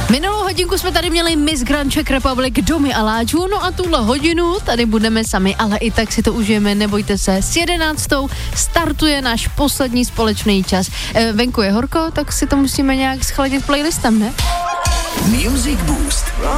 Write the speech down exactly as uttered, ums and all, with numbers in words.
Minulou hodinku jsme tady měli Miss Grand Czech Republic Domy a Láďu, no a tuhle hodinu tady budeme sami, ale i tak si to užijeme, nebojte se. S jedenáctou startuje náš poslední společný čas. E, venku je horko, tak si to musíme nějak schladit playlistem, ne? Music Boost.